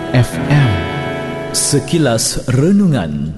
FM. Sekilas Renungan.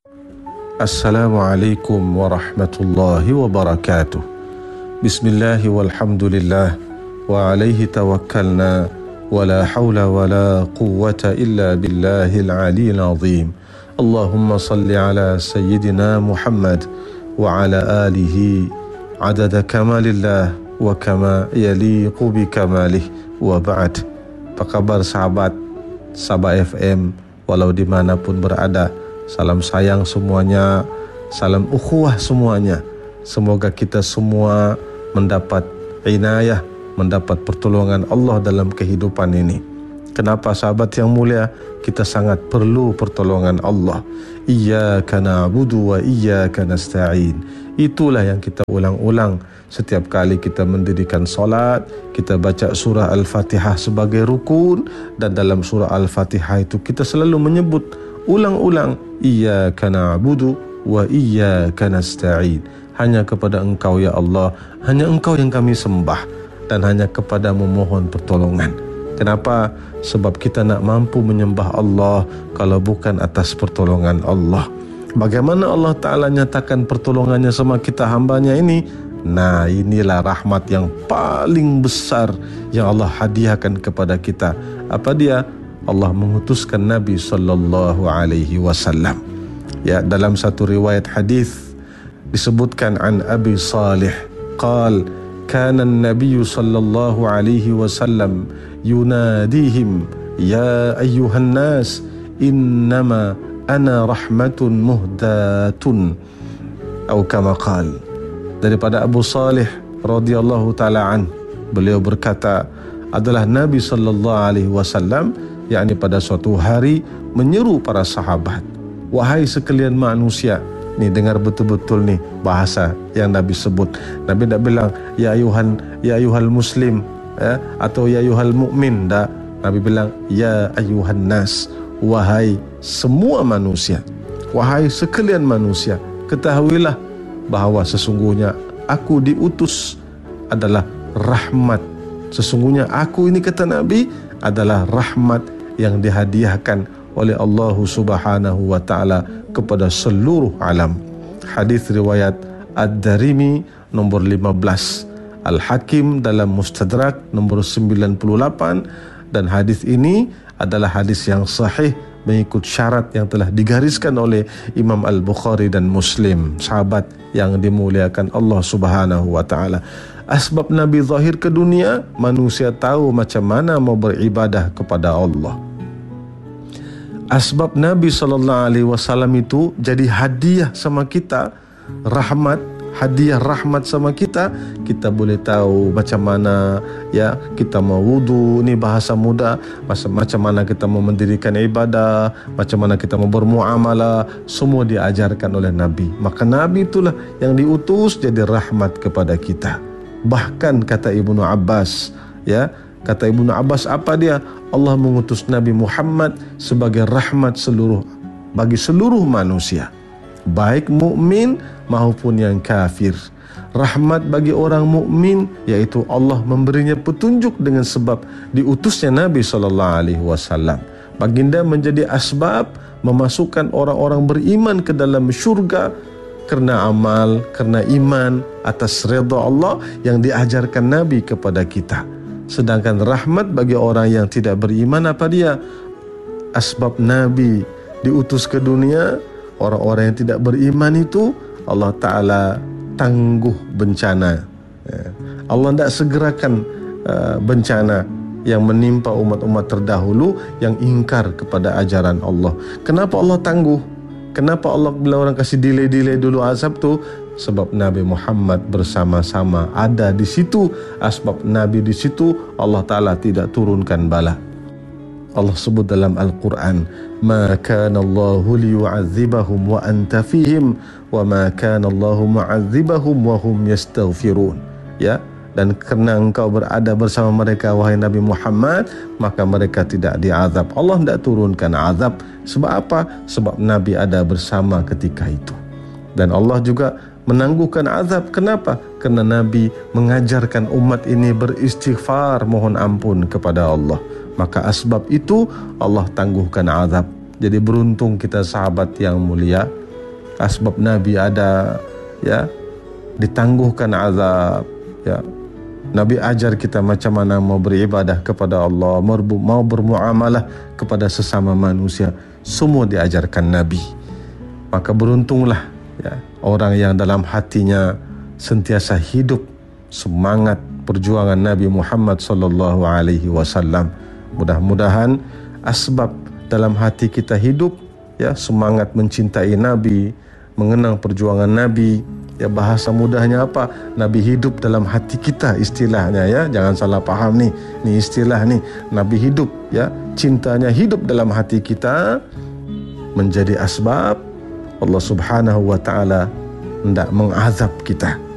Assalamualaikum warahmatullahi wabarakatuh. Bismillahi walhamdulillah wa alaihi tawakkalna wa la hawla wa la quwwata illa billahil aliyil azim. Allahumma salli ala sayyidina Muhammad wa ala alihi adada kamalillah wa kama yaliqu bi kamalih wa ba'd. Apa kabar sahabat Sabah FM walau dimanapun berada? Salam sayang semuanya, salam ukhuwah semuanya. Semoga kita semua mendapat inayah, mendapat pertolongan Allah dalam kehidupan ini. Kenapa sahabat yang mulia? Kita sangat perlu pertolongan Allah. Iyyaka na'budu wa iyyaka nasta'in. Itulah yang kita ulang-ulang setiap kali kita mendirikan solat. Kita baca surah Al-Fatihah sebagai rukun, dan dalam surah Al-Fatihah itu kita selalu menyebut ulang-ulang iyyaka na'budu wa iyyaka nasta'in. Hanya kepada Engkau ya Allah, hanya Engkau yang kami sembah, dan hanya kepadamu mohon pertolongan. Kenapa? Sebab kita nak mampu menyembah Allah kalau bukan atas pertolongan Allah. Bagaimana Allah Ta'ala nyatakan pertolongannya sama kita hambanya ini? Nah, inilah rahmat yang paling besar yang Allah hadiahkan kepada kita. Apa dia? Allah mengutuskan Nabi sallallahu alaihi wasallam. Ya, dalam satu riwayat hadis disebutkan an Abi Salih qal kana an-nabiy sallallahu alaihi wasallam yunadihim ya ayyuhan nas innama ana rahmatun muhdatun atau kama qal. Daripada Abu Salih radhiyallahu taala an, beliau berkata adalah Nabi sallallahu alaihi wasallam, yakni pada suatu hari menyeru para sahabat, wahai sekalian manusia. Ni dengar betul-betul ni bahasa yang Nabi sebut. Nabi tak bilang ya ayuhal muslim atau ya ayuhal mu'min, tak. Nabi bilang ya ayuhan nas, wahai semua manusia, wahai sekalian manusia, ketahuilah bahawa sesungguhnya aku diutus adalah rahmat. Sesungguhnya aku ini, kata Nabi, adalah rahmat yang dihadiahkan oleh Allah Subhanahu wa taala kepada seluruh alam. Hadis riwayat Ad-Darimi nombor 15, Al-Hakim dalam Mustadrak nombor 98, dan hadis ini adalah hadis yang sahih mengikut syarat yang telah digariskan oleh Imam Al-Bukhari dan Muslim. Sahabat yang dimuliakan Allah Subhanahu wa taala, asbab Nabi zahir ke dunia, manusia tahu macam mana mau beribadah kepada Allah. Asbab Nabi sallallahu alaihi wasallam itu jadi hadiah sama kita, rahmat, hadiah rahmat sama kita. Kita boleh tahu macam mana ya kita mau wudu, ni bahasa mudah, macam mana kita mau mendirikan ibadah, macam mana kita mau bermuamalah, semua diajarkan oleh Nabi. Maka Nabi itulah yang diutus jadi rahmat kepada kita. Bahkan kata Ibnu Abbas, ya, kata Ibnu Abbas apa dia? Allah mengutus Nabi Muhammad sebagai rahmat bagi seluruh manusia, baik mukmin maupun yang kafir. Rahmat bagi orang mukmin, yaitu Allah memberinya petunjuk dengan sebab diutusnya Nabi sallallahu alaihi wasallam. Baginda menjadi asbab memasukkan orang-orang beriman ke dalam syurga kerana amal, kerana iman atas redha Allah yang diajarkan Nabi kepada kita. Sedangkan rahmat bagi orang yang tidak beriman, apa dia? Asbab Nabi diutus ke dunia, orang-orang yang tidak beriman itu Allah Ta'ala tangguh bencana. Allah tidak segerakan bencana yang menimpa umat-umat terdahulu yang ingkar kepada ajaran Allah. Kenapa Allah tangguh? Kenapa Allah bila orang kasih delay dulu azab tu? Sebab Nabi Muhammad bersama-sama ada di situ. Asbab Nabi di situ, Allah Ta'ala tidak turunkan bala. Allah sebut dalam Al-Quran, ma kana Allahu liyu'adzibahum wa anta fihim wa ma kana Allahu mu'adzibahum wa hum yastaghfirun. Ya, dan kerana engkau berada bersama mereka wahai Nabi Muhammad, maka mereka tidak diazab. Allah tidak turunkan azab. Sebab apa? Sebab Nabi ada bersama ketika itu. Dan Allah juga menangguhkan azab. Kenapa? Kerana Nabi mengajarkan umat ini beristighfar, mohon ampun kepada Allah. maka asbab itu Allah tangguhkan azab. Jadi beruntung kita sahabat yang mulia, asbab Nabi ada, ya, ditangguhkan azab, ya. Nabi ajar kita macam mana mau beribadah kepada Allah, mau bermuamalah kepada sesama manusia, semua diajarkan Nabi. Maka beruntunglah, ya, orang yang dalam hatinya sentiasa hidup semangat perjuangan Nabi Muhammad sallallahu alaihi wasallam. Mudah-mudahan asbab dalam hati kita hidup, ya, semangat mencintai Nabi, mengenang perjuangan Nabi. Ya, bahasa mudahnya apa? Nabi hidup dalam hati kita, istilahnya, ya. Jangan salah paham nih. Ini istilah nih. Nabi hidup, ya. Cintanya hidup dalam hati kita menjadi asbab Allah Subhanahu wa taala hendak mengazab kita.